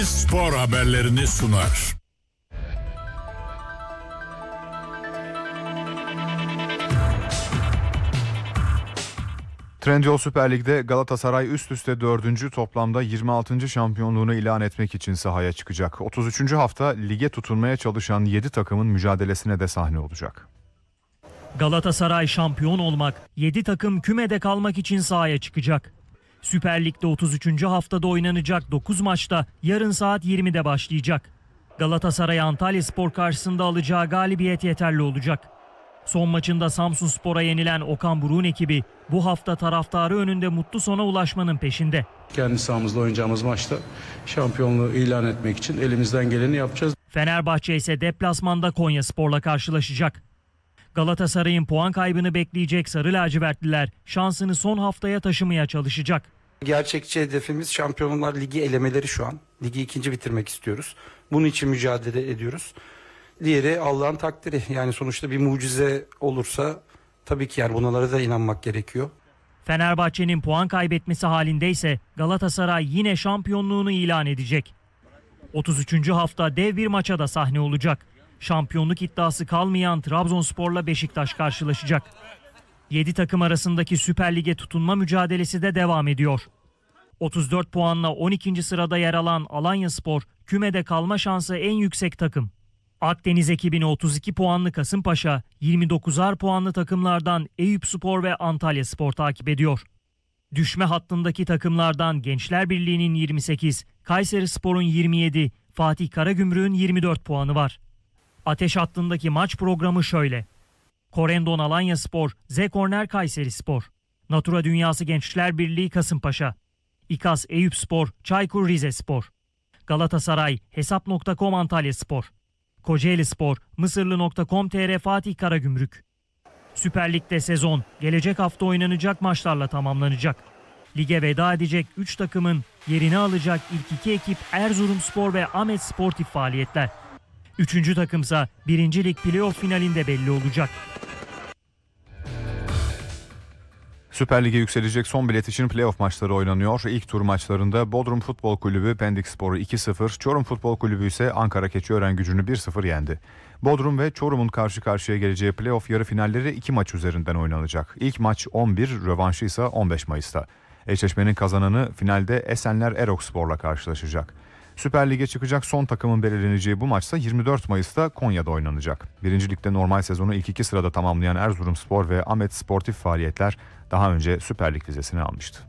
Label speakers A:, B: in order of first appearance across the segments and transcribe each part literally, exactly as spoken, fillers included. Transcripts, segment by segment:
A: Spor haberlerini sunar.
B: Trendyol Süper Lig'de Galatasaray üst üste dördüncü toplamda yirmi altıncı şampiyonluğunu ilan etmek için sahaya çıkacak. otuz üçüncü hafta lige tutunmaya çalışan yedi takımın mücadelesine de sahne olacak.
C: Galatasaray şampiyon olmak, yedi takım kümede kalmak için sahaya çıkacak. Süper Lig'de otuz üçüncü haftada oynanacak dokuz maçta yarın saat yirmide başlayacak. Galatasaray Antalyaspor karşısında alacağı galibiyet yeterli olacak. Son maçında Samsunspor'a yenilen Okan Buruk'un ekibi bu hafta taraftarı önünde mutlu sona ulaşmanın peşinde.
D: Kendi sahamızda oynayacağımız maçta şampiyonluğu ilan etmek için elimizden geleni yapacağız.
C: Fenerbahçe ise deplasmanda Konyaspor'la karşılaşacak. Galatasaray'ın puan kaybını bekleyecek Sarı Lacivertliler şansını son haftaya taşımaya çalışacak.
E: Gerçekçi hedefimiz Şampiyonlar Ligi elemeleri şu an. Ligi ikinci bitirmek istiyoruz. Bunun için mücadele ediyoruz. Diğeri Allah'ın takdiri. Yani sonuçta bir mucize olursa tabii ki yani bunlara da inanmak gerekiyor.
C: Fenerbahçe'nin puan kaybetmesi halinde ise Galatasaray yine şampiyonluğunu ilan edecek. otuz üçüncü hafta dev bir maça da sahne olacak. Şampiyonluk iddiası kalmayan Trabzonspor'la Beşiktaş karşılaşacak. yedi takım arasındaki Süper Lig'e tutunma mücadelesi de devam ediyor. otuz dört puanla on ikinci sırada yer alan Alanyaspor kümede kalma şansı en yüksek takım. Akdeniz ekibini otuz iki puanlı Kasımpaşa, yirmi dokuzar puanlı takımlardan Eyüpspor ve Antalyaspor takip ediyor. Düşme hattındaki takımlardan Gençler Birliği'nin yirmi sekiz, Kayserispor'un yirmi yedi, Fatih Karagümrük'ün yirmi dört puanı var. Ateş hattındaki maç programı şöyle: Korendon Alanyaspor, Z Korner Kayserispor, Natura Dünyası Gençler Birliği Kasımpaşa, İKAS Eyüpspor, Çaykur Rizespor, Galatasaray Hesap nokta com Antalyaspor, Kocaelispor, Mısırlı nokta com nokta tr Fatih Karagümrük. Süper Lig'de sezon gelecek hafta oynanacak maçlarla tamamlanacak. Lige veda edecek üç takımın yerini alacak ilk iki ekip Erzurumspor ve Ahmet Sportif Faaliyetler. Üçüncü takımsa birinci Lig playoff finalinde belli olacak.
B: Süper Lig'e yükselecek son bilet için playoff maçları oynanıyor. İlk tur maçlarında Bodrum Futbol Kulübü Pendikspor'u iki sıfır, Çorum Futbol Kulübü ise Ankara Keçiören-Gücü'nü bir sıfır yendi. Bodrum ve Çorum'un karşı karşıya geleceği playoff yarı finalleri iki maç üzerinden oynanacak. İlk maç on bir, rövanşı ise on beş Mayıs'ta. Eşleşmenin kazananı finalde Esenler Erokspor'la karşılaşacak. Süper Lig'e çıkacak son takımın belirleneceği bu maçsa yirmi dört Mayıs'ta Konya'da oynanacak. Birinci Lig'de normal sezonu ilk iki sırada tamamlayan Erzurumspor ve Ahmet Sportif Faaliyetler daha önce Süper Lig vizesini almıştı.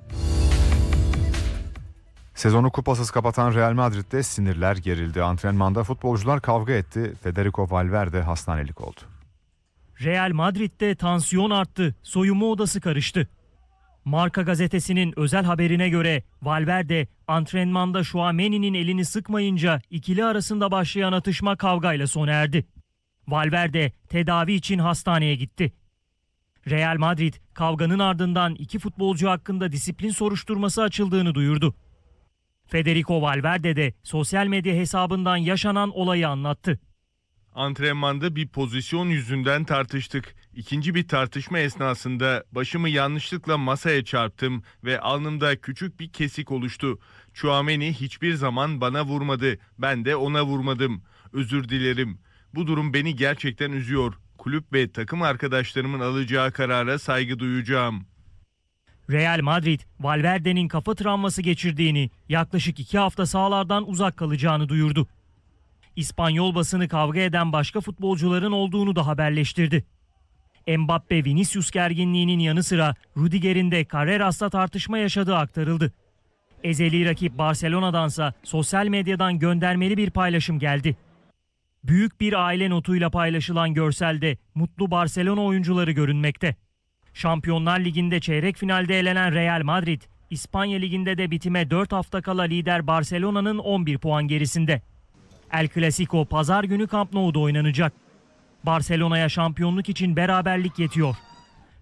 B: Sezonu kupasız kapatan Real Madrid'de sinirler gerildi. Antrenmanda futbolcular kavga etti. Federico Valverde hastanelik oldu.
C: Real Madrid'de tansiyon arttı, soyunma odası karıştı. Marca gazetesinin özel haberine göre Valverde antrenmanda Tchouaméni'nin elini sıkmayınca ikili arasında başlayan atışma kavgayla sona erdi. Valverde tedavi için hastaneye gitti. Real Madrid kavganın ardından iki futbolcu hakkında disiplin soruşturması açıldığını duyurdu. Federico Valverde de sosyal medya hesabından yaşanan olayı anlattı.
F: Antrenmanda bir pozisyon yüzünden tartıştık. İkinci bir tartışma esnasında başımı yanlışlıkla masaya çarptım ve alnımda küçük bir kesik oluştu. Tchouaméni hiçbir zaman bana vurmadı. Ben de ona vurmadım. Özür dilerim. Bu durum beni gerçekten üzüyor. Kulüp ve takım arkadaşlarımın alacağı karara saygı duyacağım.
C: Real Madrid, Valverde'nin kafa travması geçirdiğini, yaklaşık iki hafta sahalardan uzak kalacağını duyurdu. İspanyol basını kavga eden başka futbolcuların olduğunu da haberleştirdi. Mbappe Vinicius gerginliğinin yanı sıra Rüdiger'in de Carreras'la tartışma yaşadığı aktarıldı. Ezeli rakip Barcelona'dansa sosyal medyadan göndermeli bir paylaşım geldi. Büyük bir aile notuyla paylaşılan görselde mutlu Barcelona oyuncuları görünmekte. Şampiyonlar Ligi'nde çeyrek finalde elenen Real Madrid, İspanya Ligi'nde de bitime dört hafta kala lider Barcelona'nın on bir puan gerisinde. El Clasico pazar günü Camp Nou'da oynanacak. Barcelona'ya şampiyonluk için beraberlik yetiyor.